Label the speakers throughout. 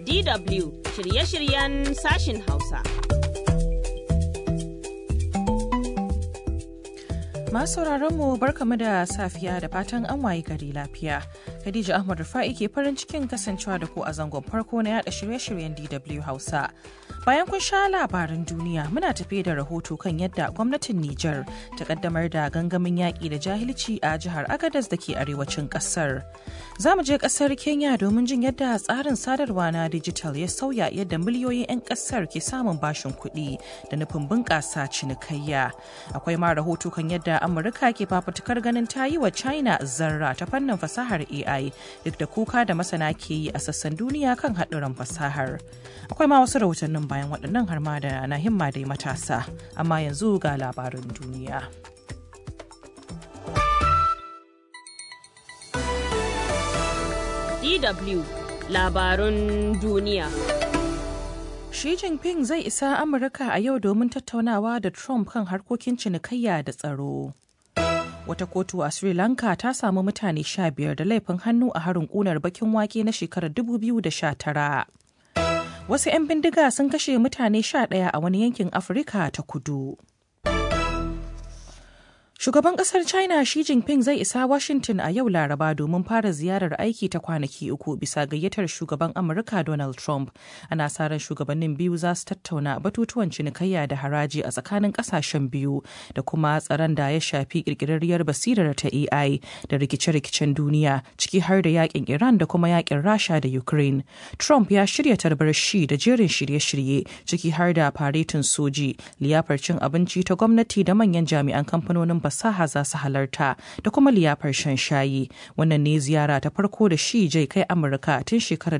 Speaker 1: DW shirye-shiryen sashin Hausa.
Speaker 2: Masu mu barkamu da safiya da fatan an wayi gari lafiya. Khadija Ahmad Rufa'i ke farin cikin kasancewa da ku a zangon farko na yada shirye-shiryen DW Hausa. Bayan kun sha labaran duniya muna tafe da rahoto kan yadda gwamnatin Nijar ta kaddamar da gangamin yaƙi da jahilci a jihar Agadez da ke arewacin ƙasar. Za mu je ƙasar Kenya domin jin yadda tsarin sadarwa na dijital ya sauya yadda miliyoyin 'yan ƙasar ke samun bashin kuɗi da nufin bunƙasa cinikayya. Akwai ma rahoto kan yadda Amurka ke fafutukar ganin ta yi wa China zarra ta fannin fasahar AI duk da kuka da masana ke yi a sassan duniya kan haɗuran fasahar. Akwai ma wasu rahotannin bayan waɗannan har ma da na himma dai matasa, amma yanzu ga labarin duniya.
Speaker 1: DW labarun duniya.
Speaker 2: Xi Jinping zai isa Amurka a yau domin tattaunawa da Trump kan harkokin cinikayya da tsaro. Wata kotu a Sri Lanka ta samu mutane 15 da laifin hannu a harin ƙunar bakin wake na shekarar 2019. Wasu 'yan bindiga sun kashe mutane 11 a wani yankin Afirka ta kudu. Shugaban kasar China Xi Jinping zai isa Washington a yau Laraba domin fara ziyarar aiki ta kwanaki 3 bisa gayyatar shugaban Amurka Donald Trump. Ana sa ran shugabannin biyu za su tattauna batutuwan cinikayya da haraji a tsakanin kasashen biyu da kuma tsaron da ya shafi kirkirarriyar basirar ta AI da rikice-rikicen duniya ciki har da yakin Iran da kuma yakin Rasha da Ukraine. Trump ya shirya tarbar Xi da jerin shirye-shirye ciki har da faretin soji, liyafar cin abinci ta gwamnati da manyan jami'an kamfanonin fasaha za su halarta da kuma liyafar shan shayi. Wannan ne ziyara ta farko da Xi zai kai Amurka tun shekarar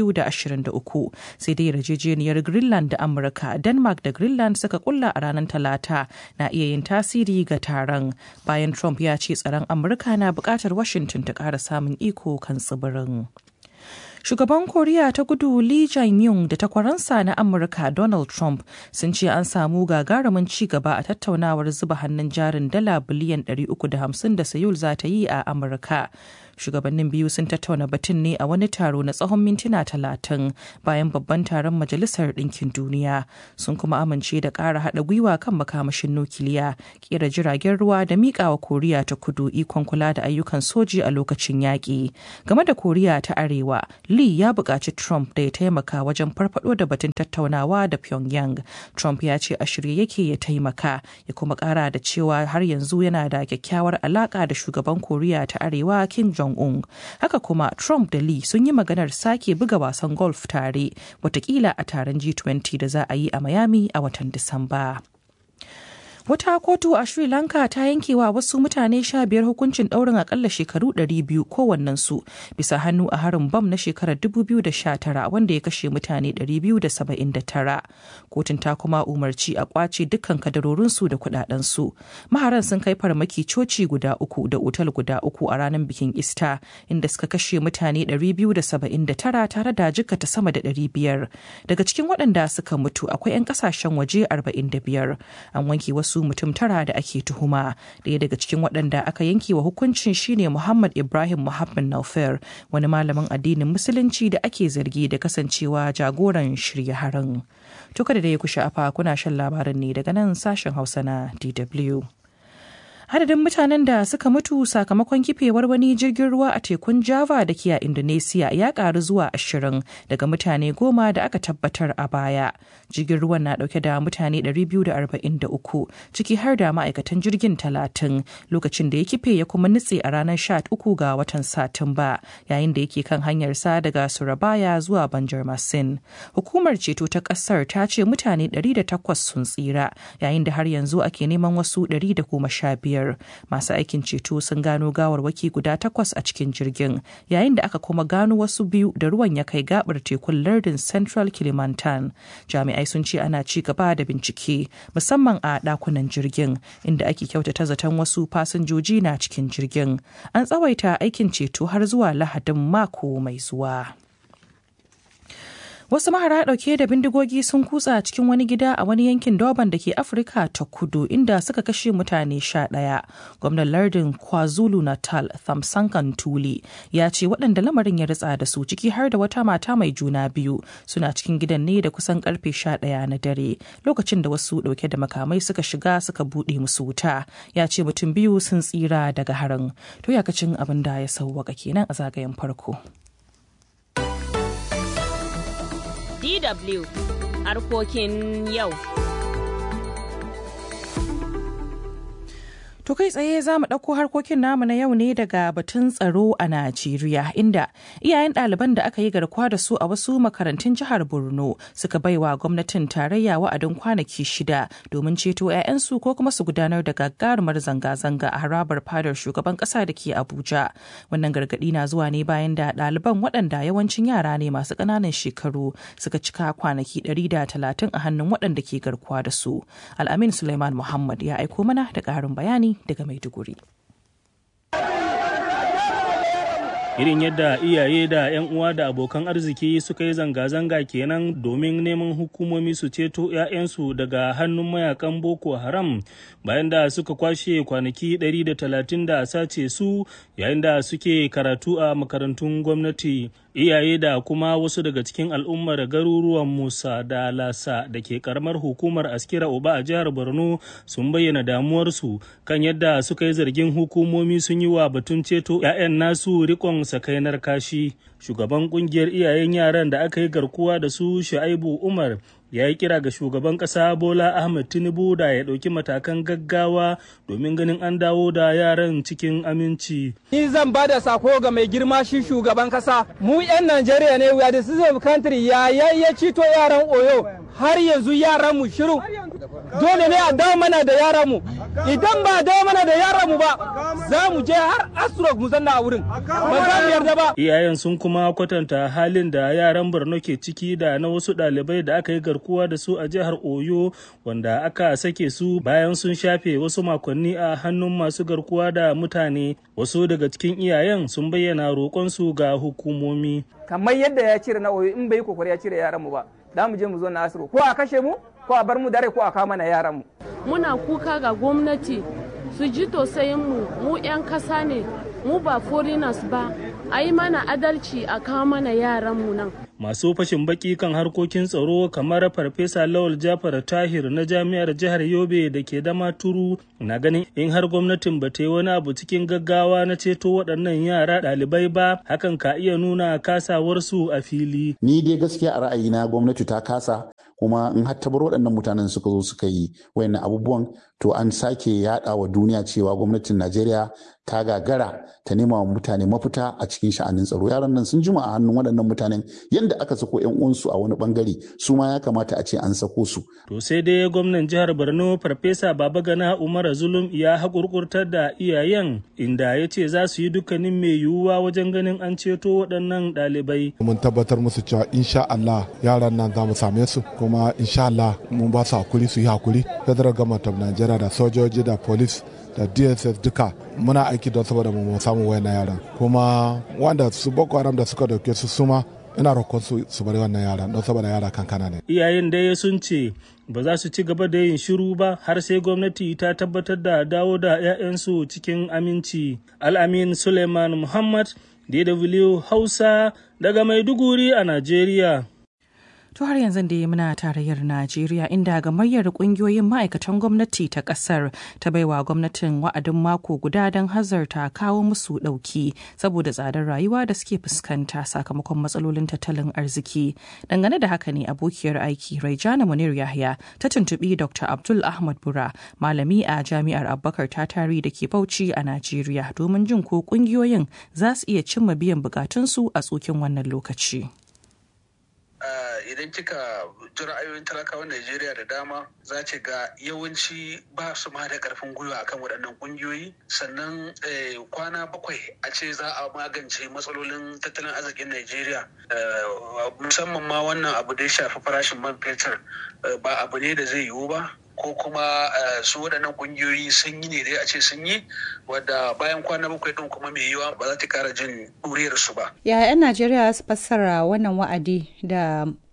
Speaker 2: 2023. Sai dai yarjejeniyar Greenland da Amurka, Denmark da Greenland suka kulla a ranar Talata na iya yin tasiri ga taron. Bayan Trump ya ce tsaron Amurka na buƙatar Washington ta ƙara samun iko kan tsibirin. Shugaban Koriya ta Kudu Lee Jae-myung da takwaransa na Amurka Donald Trump sun ce an samu gagarumin ci gaba a tattaunawar zuba hannun jarin dala biliyan 350 da Seoul za ta yi a Amurka. Shugabannin biyu sun tattauna batun ne a wani taro na tsawon mintuna 30 bayan babban taron Majalisar Ɗinkin Duniya. Sun kuma amince da ƙara haɗa gwiwa kan makamashin nukiliya, ƙera jiragen ruwa da miƙawa Koriya ta Kudu ikon kula da ayyukan soji a lokacin yaƙi. Game da Koriya ta Arewa, Lee ya buƙaci Trump da ya taimaka wajen farfaɗo da batun tattaunawa da Pyongyang. Trump ya ce a shirye yake ya taimaka, ya kuma ƙara da cewa har yanzu yana da kyakkyawar alaƙa da shugaban Koriya ta Arewa Kim Jong-un. Haka kuma Trump da Lee sun yi maganar sake buga wasan golf tare, watakila a taron G20 da za a yi a Miami a watan Disamba. Wata kotu a Sri Lanka ta yankewa wasu mutane 15 hukuncin ɗaurin akalla shekaru 200 kowannensu bisa hannu a harin bam na shekarar 2019 wanda ya kashe mutane 279. Kotun ta kuma umarci a kwace dukkan kadarorinsu da kudadensu. Maharan sun kai farmaki coci guda 3 da otal guda 3 a ranar bikin Ista inda suka kashe mutane 279 tare da jikata sama da 500. Daga cikin waɗanda suka mutu akwai 'yan kasashen waje 45. An wanke wasu mutum 9 da ake tuhuma. Daya daga cikin waɗanda aka yanke wa hukuncin shine Muhammad Ibrahim Muhammad Naufir, wani malamin addinin musulunci da ake zargi da kasancewa jagoran shirya harin. To kada da ya kusha afa kuna shan labarin ne daga nan sashen Hausa na DW. Adadin mutanen da suka mutu sakamakon kifewar wani jirgin ruwa a tekun Java da ke a Indonesia ya karu zuwa 20 daga mutane 10 da aka tabbatar a baya. Jirgin ruwan na dauke da mutane 243 ciki har da ma'aikatan jirgin 30 lokacin da ya kife ya kuma nutse a ranar 13 ga watan Satumba yayin da yake kan hanyarsa daga Surabaya zuwa Banjarmasin. Hukumar ceto ta kasar ta ce mutane 108 sun tsira yayin da har yanzu ake neman wasu 115. Masu aikin ceto sun gano gawarwaki guda 8 a cikin jirgin yayin da aka kuma gano wasu 2 da ruwan ya kai gabar tekun lardin Central Kalimantan. Jami'ai sun ce ana ci gaba da bincike musamman a dakunan jirgin inda ake kyautata zaton wasu fasinjoji na cikin jirgin. An tsawaita aikin ceto har zuwa Lahadin mako mai zuwa. Wasu mahara dauke da bindigogi sun kutsa cikin wani gida a wani yankin Durban da ke Afirka ta Kudu inda suka kashe mutane 11. Gwamnan lardin KwaZulu-Natal Thamsanqa Ntuli ya ce waɗanda lamarin ya ritsa da su ciki har da wata mata mai juna biyu suna cikin gidan ne da kusan karfe 11 na dare lokacin da wasu dauke da makamai suka shiga suka buɗe musu wuta. Ya ce mutum biyu sun tsira daga harin. To yakacin abin da ya sauwaka kenan a zagayen farko.
Speaker 1: DW harkokin yau.
Speaker 2: To kai tsaye za mu ɗauko harkokin namu na yau ne daga batun tsaro a Najeriya inda iyayen ɗaliban da aka yi garkuwa da su a wasu makarantun jihar Borno suka baiwa gwamnatin tarayya wa'adin kwanaki 6 domin ceto 'ya'yansu ko kuma su gudanar da gagarumar zanga-zanga a harabar fadar shugaban ƙasa da ke Abuja. Wannan gargaɗi na zuwa ne bayan da ɗaliban waɗanda yawancin yara ne masu ƙananan shekaru suka cika kwanaki 130 a hannun waɗanda ke garkuwa da su. Al'amin Suleiman Muhammad ya aiko mana da ƙarin bayani daga Maiduguri.
Speaker 3: Irin yadda iyaye da 'yan uwa da abokan arziki suka yi zanga-zanga kenan domin neman hukumomi su ceto 'ya'yansu daga hannun mayakan Boko Haram bayan da suka kwashe kwanaki 130 da sace su yayin da suke karatu a makarantun gwamnati. Iyaye da kuma wasu daga cikin al'ummar garuruwan Musa da Lasa da ke karamar hukumar Askira Uba a jihar Borno sun bayyana damuwarsu kan yadda suka yi zargin hukumomi sun yi wa batun ceto 'ya'yan nasu rikon sakainar kashi. Shugaban kungiyar iyayen yaran da aka yi garkuwa da su Shu'aibu Umar ya yi kira ga shugaban ƙasa Bola Ahmed Tinubu da ya ɗauki matakan gaggawa domin ganin an dawo da yaran cikin aminci.
Speaker 4: Ni zan ba da sako ga mai girma shi shugaban ƙasa. Mu 'yan Najeriya ne, we are the citizen of country, ya cito yaran Oyo har yanzu yaran mu shiru. Dole ne a dawo mana da yaran mu. Idan ba dawo mana da yaran mu ba, za mu je har Astrok mu zanna a wurin. Ba za mu yarda ba.
Speaker 3: Iyayen sun kuma kwatanta halin da yaran Borno ke ciki da na wasu ɗalibai da aka yi garkuwa da su a jihar Oyo wanda aka sake su bayan sun shafe wasu makonni a hannun masu garkuwa da mutane. Wasu daga cikin iyayen sun bayyana roƙonsu ga hukumomi.
Speaker 4: Kamar yadda ya cire na Oyo in bai kokari ya cire yaran mu ba, za mu je mu zo na Astrok ko a kashe mu ko a bar mu dare ko a kama na yaran mu.
Speaker 5: Muna kuka ga gwamnati su ji tausayin mu 'yan kasa ne, mu ba foreigners ba, a yi mana adalci a kawo mana yaran mu nan.
Speaker 3: Masu fashin baki kan harkokin tsaro kamar Farfesa Lawal Jafar Tahir na Jami'ar Jihar Yobe da ke Damaturu na ganin in har gwamnatin ba ta yi wani abu cikin gaggawa na ceto waɗannan yara ɗalibai ba, hakan ka iya nuna kasawarsu a fili.
Speaker 6: Ni dai gaskiya a ra'ayina gwamnati ta kasa, kuma in har ta bar waɗannan mutanen suka zo suka yi wayannan abubuwan, to an sake yaɗa wa duniya cewa gwamnatin Najeriya ta gagara ta nema wa mutane mafita a cikin sha'anin tsaro. Yaran nan sun jima a hannun waɗannan mutanen, yadda aka sako 'yan uwansu a wani bangare su ma ya kamata a ce an sako su.
Speaker 3: To sai dai gwamnan jihar Borno Farfesa Babagana Umar Zulum ya haƙurƙurtar da iyayen inda ya ce za su yi dukkanin mai yiwuwa wajen ganin an ceto waɗannan ɗalibai.
Speaker 7: Mun tabbatar musu cewa insha Allah yaran nan za mu same su, kuma insha Allah mun ba su hakuri su yi hakuri. Federal Government of Nigeria da sojoji da police da DSS duka muna aiki don saboda mu samu wayannan yaran, kuma wanda su Boko Haram da suka dauke su suma ina roƙon su bari wannan yaran don saboda yara kankana ne.
Speaker 3: Iyayen dai sun ce ba za su ci gaba da yin shiru ba har sai gwamnati ta tabbatar da dawo da 'ya'yansu cikin aminci. Al'amin Suleiman Muhammad, DW Hausa daga Maiduguri a Najeriya.
Speaker 2: To har yanzu da muna tarayyar Najeriya inda gamayyar kungiyoyin ma'aikatan gwamnati ta kasar ta baiwa gwamnatin wa'adin mako guda don hazarta kawo musu dauki saboda tsadar rayuwa da suke fuskanta sakamakon matsalolin tattalin arziki. Dangane da haka ne abokiyar aiki Raijana Munir Yahya ta tuntubi Dr. Abdul Ahmad Bura, malami a Jami'ar Abubakar Tatari da ke Bauchi a Najeriya, domin jin ko kungiyoyin za su iya cimma biyan bukatunsu a tsokin wannan lokaci.
Speaker 8: Idan kika ji ra'ayoyin talakawan Najeriya da dama za ki ga yawanci ba su ma da karfin gwiwa akan waɗannan ƙungiyoyi, sannan kwana 7 a ce za a magance matsalolin tattalin arzikin Najeriya, musamman ma wannan abu da ya shafi farashin man fetur, ba abu ne da zai yiwu ba, ko kuma su waɗannan ƙungiyoyi sun yi ne dai a ce sun yi, wadda bayan kwana 7 ɗin kuma mai yiwuwa ba za ta ƙara jin ɗuriyar su ba.
Speaker 9: Ya 'yan Najeriya su fassara wannan wa'adi da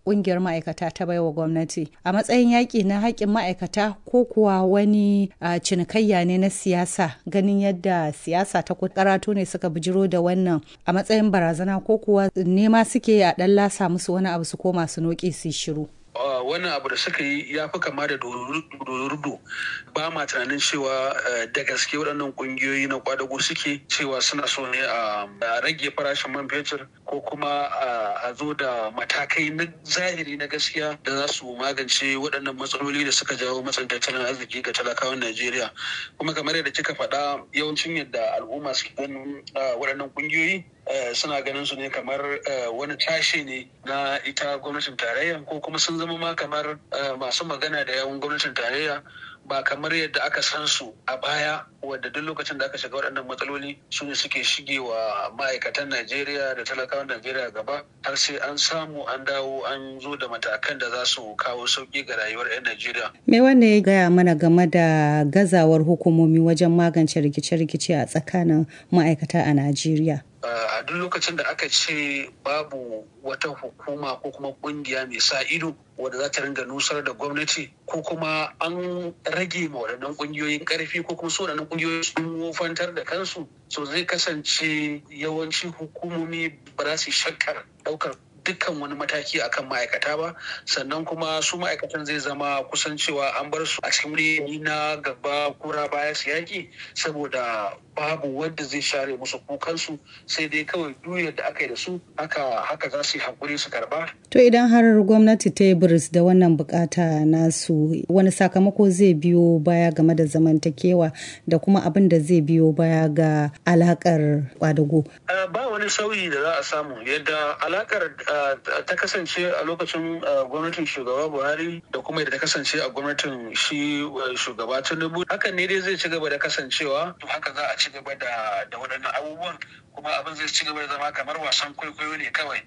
Speaker 9: ƙungiyar ma'aikata ta baiwa gwamnati a matsayin yaƙi na haƙƙin ma'aikata ko kuwa wani cinikayya ne na siyasa, ganin yadda siyasa ta karatu ne suka bijiro da wannan a matsayin barazana, ko kuwa nema suke a ɗan lasa musu wani abu su koma su noƙe su shiru?
Speaker 8: Wannan abu da suka yi ya fi kama da dorudo. Ba ma tunanin cewa da gaske waɗannan ƙungiyoyi na kwadago suke cewa suna so ne a rage farashin man fetur ko kuma a zo da matakai na zahiri na gaskiya da za su magance waɗannan matsaloli da suka jawo matsin tattalin arziki ga talakawan Najeriya. Kuma kamar yadda kika faɗa, yawancin yadda al'umma suke ganin waɗannan ƙungiyoyi suna ganin su ne kamar wani tashe ne na ita gwamnatin tarayya, ko kuma sun zama ma kamar masu magana da yawun gwamnatin tarayya, ba kamar yadda aka san su a baya, wadda duk lokacin da aka shiga waɗannan matsaloli su ne suke shige wa ma'aikatan Najeriya da talakawan Najeriya gaba, har sai an samu an dawo an zo da matakan da za su kawo sauƙi ga rayuwar 'yan Najeriya.
Speaker 9: Me wanda ya gaya mana game da gazawar hukumomi wajen magance rikice-rikice a tsakanin ma'aikata a Najeriya?
Speaker 8: A duk lokacin da aka ce babu wata hukuma ko kuma kungiya mai sa ido wadda za ta ringa nusar da gwamnati, ko kuma an rage ma waɗannan kungiyoyin ƙarfi, ko kuma su waɗannan kungiyoyi sun wofantar da kansu, so zai kasance yawanci hukumomi ba za su shakkar ɗaukar dukkan wani mataki akan ma'aikata ba, sannan kuma su ma'aikatan zai zama kusan cewa an bar su a cikin wuri na gaba kura baya su yaki, saboda babu wanda zai share musu kukansu, sai dai kawai duk da aka yi da su haka za su yi hakuri su karba.
Speaker 9: To idan har gwamnati ta yi biris da wannan bukata nasu, wani sakamako zai biyo baya game da zamantakewa da kuma abin da zai biyo baya ga alakar kwadago?
Speaker 8: Ba wani sauyi da za a samu. Yadda alakar ta kasance a lokacin gwamnatin shugaba Buhari da kuma yadda ta kasance a gwamnatin shi shugaba Tinubu, hakan ne dai zai ci gaba da kasancewa, haka za a ci gaba da waɗannan abubuwan, kuma abin zai ci gaba da zama kamar wasan kwaikwayo ne kawai.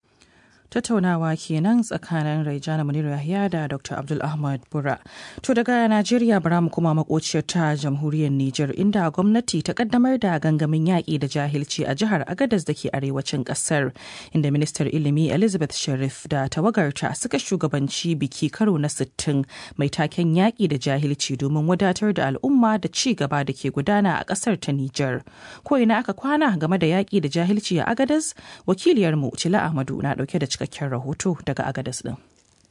Speaker 2: Tattaunawa kenan tsakanin Raijana Munir Yahya da Dr. Abdul Ahmad Bura. To daga Najeriya bara mu kuma makociyar ta jamhuriyar Nijar, inda gwamnati ta kaddamar da gangamin yaƙi da jahilci a jihar Agadez da ke arewacin ƙasar, inda ministar ilimi Elizabeth Sharif da tawagarta suka shugabanci biki karo na 60 mai taken yaƙi da jahilci domin wadatar da al'umma da ci gaba da ke gudana a ƙasar ta Nijar. Ko ina aka kwana game da yaƙi da jahilci a Agadez? Wakiliyarmu Tila Ahmadu na ɗauke da cikakken rahoto daga Agadez din.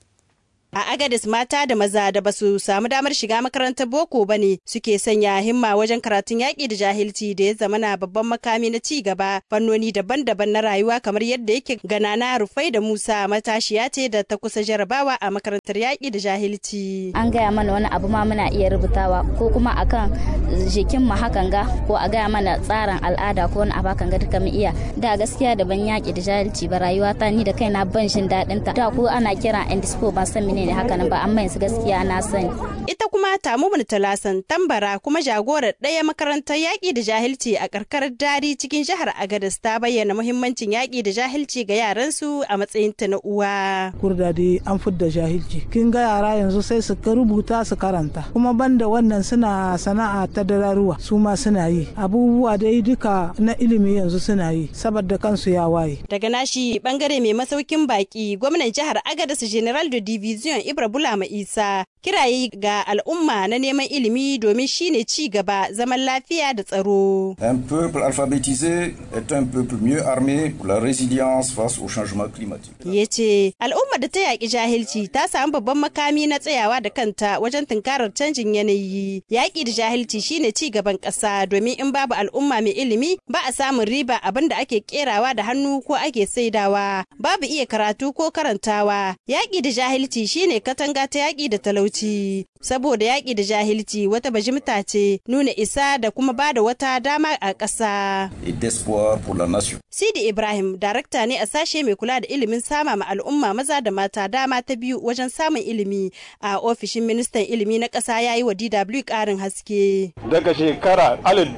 Speaker 10: A Agadez mata da maza da basu samu damar shiga makarantar boko ba ne suke sanya himma wajen karatun yaƙi da jahilci da ya zama na babban makami na ci gaba fannoni daban-daban na rayuwa, kamar yadda yake ganana Rufai da Musa, matashiya ce da ta kusa jarabawa a makarantar yaƙi da jahilci.
Speaker 11: An gaya mana wani abu ma muna iya rubutawa, ko kuma akan jikin mu hakan ga, ko a gaya mana tsarin al'ada ko wani abu hakan ga duka mu iya. Da gaskiya da ban yaƙi da jahilci ba, rayuwa ta ni da kaina ban jin daɗin ta. Da ko ana kira Indispo ban san ne haka nan ba, amma yanzu gaskiya na sani.
Speaker 10: Ita kuma Tamumun Talasan Tambara, kuma jagorar ɗaya makarantar yaƙi da jahilci a karkarar Dari cikin jihar Agadez, ta bayyana muhimmancin yaƙi da jahilci ga yaransu a matsayin ta na uwa.
Speaker 12: Kurda dai an fidda jahilci. Kin ga yara yanzu sai su rubuta su karanta. Kuma banda wannan suna sana'a ta dararuwa, su ma suna yi. Abubuwa dai duka na ilimi yanzu suna yi saboda kansu ya waye.
Speaker 10: Daga nashi bangare mai masaukin baki, gwamnan jihar Agadez General de Division Ibra Bulama Isa kiraye ga al'umma na neman ilimi domin shine ci gaba, zaman lafiya da tsaro.
Speaker 13: Un peuple alphabétisé est un peuple mieux armé pour la résilience face au changement climatique.
Speaker 10: Yace al'umma da ta yaƙi jahilci ta samu babban makami na tsayawa da kanta wajen tunkarar canjin yanayi. Yaƙi da jahilci shine ci gaban ƙasa, domin in babu al'umma mai ilimi ba a samun riba abin da ake kerawa da hannu ko ake saidawa, babu iya karatu ko karantawa. Yaƙi da jahilci shine katanga ta yaƙi da talauci, saboda yaƙi da jahilci wata bajimta ce, nuna isa da kuma ba da wata dama a ƙasa. Sidi Ibrahim darakta ne a sashe mai kula da ilimin sama ma al'umma maza da mata dama ta biyu wajen samun ilimi a ofishin ministan ilimi na ƙasa, ya yi wa DW ƙarin haske.
Speaker 14: Daga shekara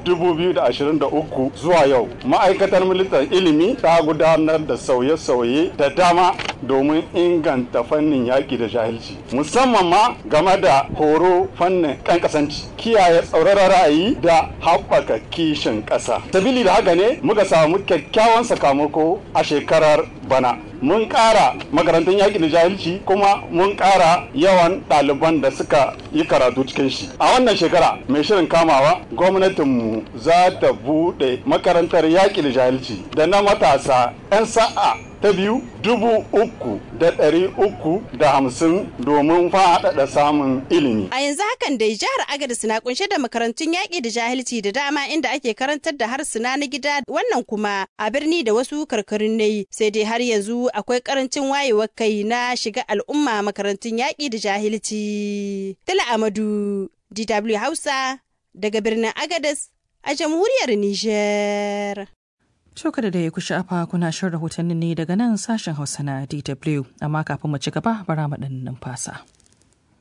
Speaker 14: 2023 zuwa yau ma'aikatar ministan ilimi ta gudanar da sauye-sauye da dama domin inganta fannin yaƙi da jahilci, musamman ma game da horo fannin ƙanƙasanci, kiyaye tsauraran ra'ayi da haɓaka kishin ƙasa. Sabili da haka ne muka samu kyakkyawan sakamako a shekarar bana mun ƙara makarantun yaƙi da jahilci kuma mun ƙara yawan ɗaliban da suka yi karatu cikin shi. A wannan shekara mai shirin kamawa gwamnatinmu za ta buɗe makarantar yaƙi da jahilci da na matasa 'yan sa'a ta biyu 3,350 domin faɗaɗa samun ilimi.
Speaker 10: A yanzu hakan dai jihar Agadez na kunshe da makarantun yaƙi da jahilci da dama inda ake karantar da harsuna na gida wannan kuma a birni da wasu karkarun nayi sai dai har yanzu akwai karancin wayewar kai na shiga al'umma makarantun yaƙi da jahilci. Tala Amadu, DW Hausa daga birnin Agadez a jamhuriyar Nijar.
Speaker 2: Kada da ya ku sha'afa kuna shan rahotanni ne daga nan sashen Hausa na DW, amma kafin mu ci gaba bara mu ɗan numfasa.